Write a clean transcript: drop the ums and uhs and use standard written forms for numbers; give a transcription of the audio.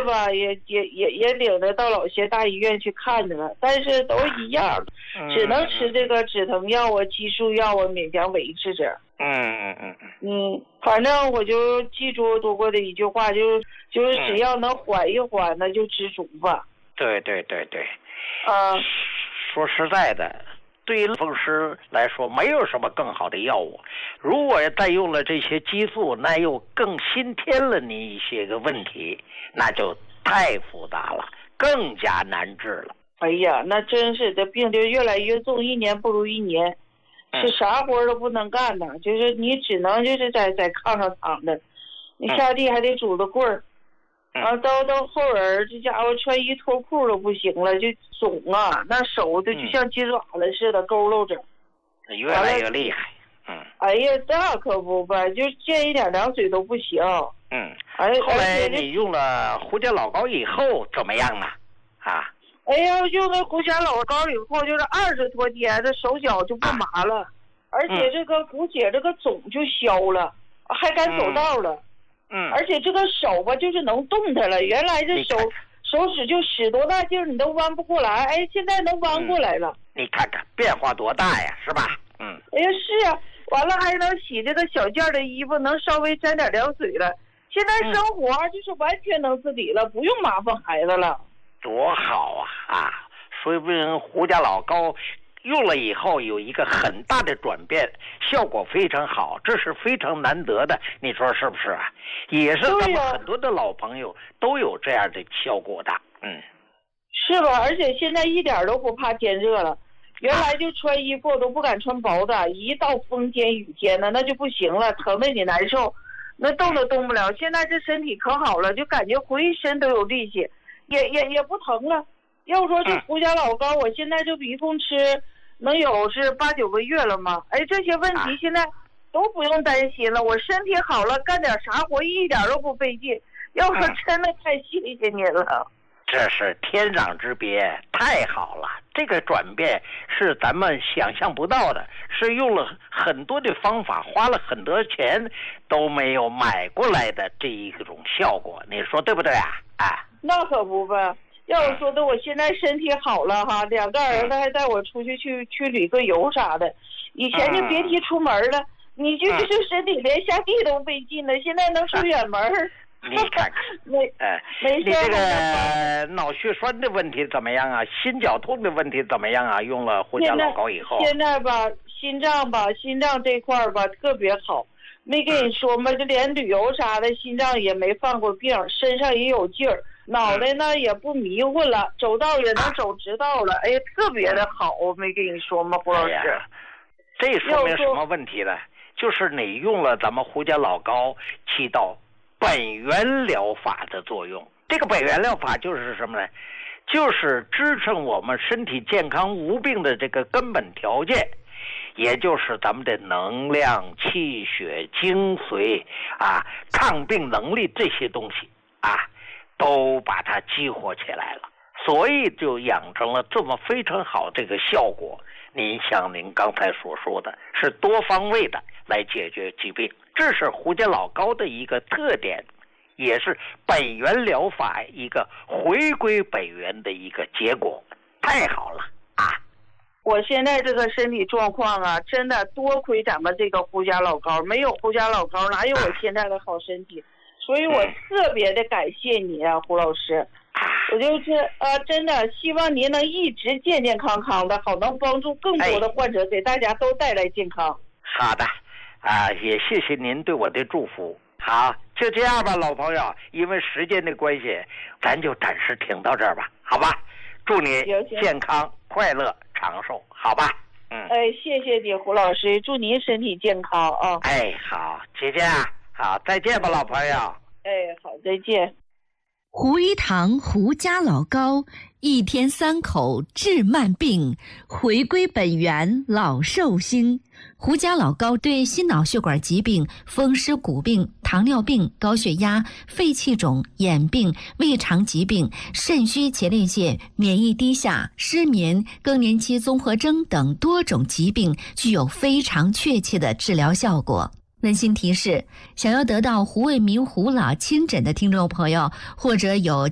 吧，也领着到老些大医院去看着了，但是都一样，只能吃这个止疼药啊、激素药啊，勉强维持着。反正我就记住多过的一句话，就是只要能缓一缓，那就知足吧。 对。说实在的，对于风湿来说，没有什么更好的药物。如果再用了这些激素，那又更新添了你一些个问题，那就太复杂了，更加难治了。 哎呀，那真是这病就越来越重，一年不如一年，是啥活都不能干呢，就是你只能就是在炕上躺着，你下地还得拄着棍儿。然后到后人这家伙穿衣脱裤都不行了，就肿啊，那手就像鸡爪子似的佝偻着， 越来越厉害。 哎呀，那可不吧，就见一点凉水都不行。 后来你用了胡家老膏以后怎么样啊？ 哎呀，用了胡家老膏以后，就是20多天，这手脚就不麻了，而且这个骨节这个肿就消了，还敢走道了。而且这个手吧，就是能动弹了。原来这手指就使多大劲儿，你都弯不过来。哎，现在能弯过来了。 你看看变化多大呀，是吧？ 哎呀，是啊，完了还能洗这个小件的衣服，能稍微沾点凉水了。现在生活就是完全能自理了，不用麻烦孩子了。 多好啊！说不定胡家老膏用了以后有一个很大的转变，效果非常好，这是非常难得的，你说是不是啊？也是咱们很多的老朋友都有这样的效果的。 是吧？而且现在一点都不怕天热了，原来就穿衣服都不敢穿薄的，一到风天雨天呢，那就不行了，疼得你难受，那动都动不了。现在这身体可好了，就感觉浑身都有力气，也不疼了。要说这胡家老膏，我现在就一共吃能有是8、9个月了吗？哎，这些问题现在都不用担心了，我身体好了，干点啥活一点都不费劲。要说真的太谢谢您了。 这是天壤之别，太好了！这个转变是咱们想象不到的，是用了很多的方法，花了很多钱都没有买过来的这一种效果，你说对不对啊？ 那可不呗。要我说的，我现在身体好了哈，2个儿子还带我出去旅个游啥的，以前就别提出门了，你就是身体连下地都费劲了，现在能出远门。 你看看，你这个脑血栓的问题怎么样啊？心绞痛的问题怎么样啊？用了胡家老膏以后， 现在吧，心脏这块吧特别好，没跟你说吗？就连旅游啥的，心脏也没犯过病，身上也有劲儿，脑袋呢也不迷糊了，走道也能走直道了，哎呀，特别的好，我没跟你说吗，胡老师？ 这说明什么问题呢？就是你用了咱们胡家老膏，起到本源疗法的作用。这个本源疗法就是什么呢？就是支撑我们身体健康无病的这个根本条件，也就是咱们的能量、气血、精髓抗病能力这些东西都把它激活起来了，所以就养成了这么非常好这个效果。您像您刚才所说的，是多方位的来解决疾病，这是胡家老膏的一个特点，也是本源疗法一个回归本源的一个结果。太好了我现在这个身体状况真的多亏咱们这个胡家老膏，没有胡家老膏哪有我现在的好身体，所以我特别的感谢你胡老师。我就是真的希望您能一直健健康康的，好能帮助更多的患者，给大家都带来健康。 好的也谢谢您对我的祝福。好，就这样吧，老朋友，因为时间的关系，咱就暂时停到这儿吧，好吧？祝你健康快乐长寿，好吧？ 谢谢你胡老师，祝您身体健康啊。 好，姐姐好，再见吧，老朋友。 好，再见。 胡一堂胡家老膏，1天3口治慢病，回归本源老寿星。胡家老膏对心脑血管疾病、风湿骨病、糖尿病、高血压、肺气肿、眼病、胃肠疾病、肾虚前列腺、免疫低下、失眠、更年期综合征等多种疾病具有非常确切的治疗效果。温馨提示：想要得到胡卫民胡老亲诊的听众朋友，或者有